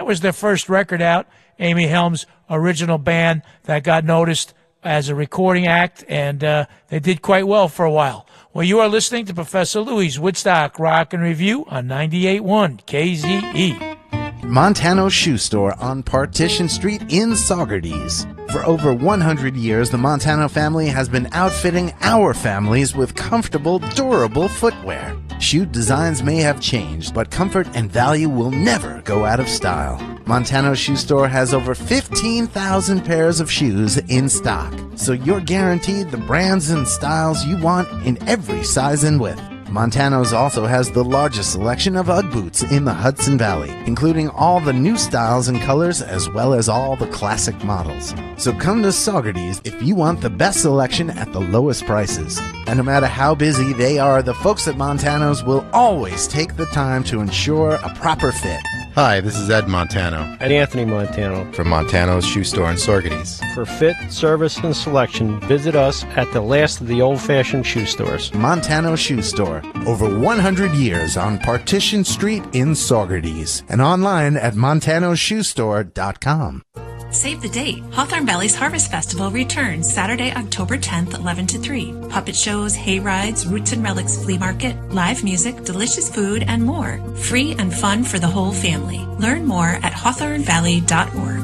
was their first record out, Amy Helms' original band that got noticed as a recording act, and they did quite well for a while. Well, you are listening to Professor Louie's Woodstock Rock and Review on 98.1 KZE. Montano's Shoe Store on Partition Street in Saugerties. For over 100 years, the Montano family has been outfitting our families with comfortable, durable footwear. Shoe designs may have changed, but comfort and value will never go out of style. Montano's Shoe Store has over 15,000 pairs of shoes in stock, so you're guaranteed the brands and styles you want in every size and width. Montano's also has the largest selection of Ugg boots in the Hudson Valley, including all the new styles and colors as well as all the classic models. So come to Saugerties if you want the best selection at the lowest prices. And no matter how busy they are, the folks at Montano's will always take the time to ensure a proper fit. Hi, this is Ed Montano. And Anthony Montano. From Montano's Shoe Store in Saugerties. For fit, service, and selection, visit us at the last of the old-fashioned shoe stores. Montano's Shoe Store. Over 100 years on Partition Street in Saugerties. And online at montanoshoestore.com. Save the date. Hawthorne Valley's Harvest Festival returns Saturday, October 10th, 11 to 3. Puppet shows, hay rides, roots and relics flea market, live music, delicious food, and more. Free and fun for the whole family. Learn more at hawthornevalley.org.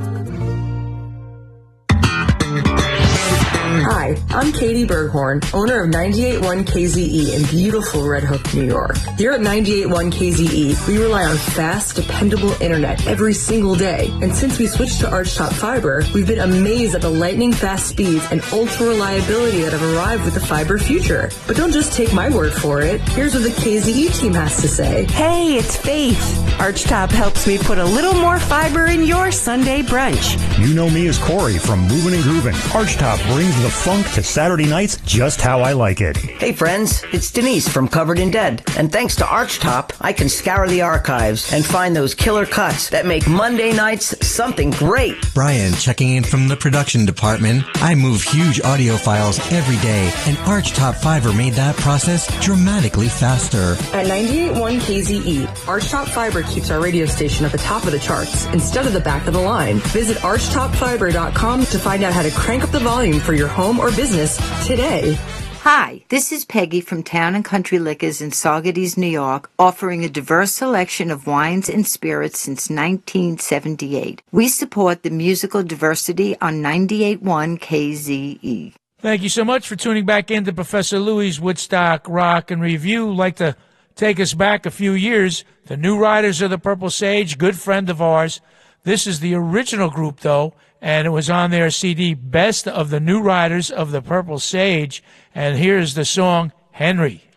Hi, I'm Katie Berghorn, owner of 98.1 KZE in beautiful Red Hook, New York. Here at 98.1 KZE, we rely on fast, dependable internet every single day. And since we switched to Archtop Fiber, we've been amazed at the lightning fast speeds and ultra reliability that have arrived with the fiber future. But don't just take my word for it. Here's what the KZE team has to say. Hey, it's Faith. Archtop helps me put a little more fiber in your Sunday brunch. You know me as Corey from Movin' and Groovin'. Archtop brings the funk to Saturday nights just how I like it. Hey friends, it's Denise from Covered in Dead. And thanks to Archtop, I can scour the archives and find those killer cuts that make Monday nights something great. Brian checking in from the production department. I move huge audio files every day, and Archtop Fiber made that process dramatically faster. At 98.1 KZE, Archtop Fiber keeps our radio station at the top of the charts instead of the back of the line. Visit archtopfiber.com to find out how to crank up the volume for your home or business today. Hi, this is Peggy from Town & Country Liquors in Saugerties, New York, offering a diverse selection of wines and spirits since 1978. We support the musical diversity on 98.1 KZE. Thank you so much for tuning back into Professor Louie's Woodstock Rock and Review. I'd like to take us back a few years. The New Riders of the Purple Sage, good friend of ours. This is the original group, though, and it was on their CD, Best of the New Riders of the Purple Sage. And here's the song, Henry.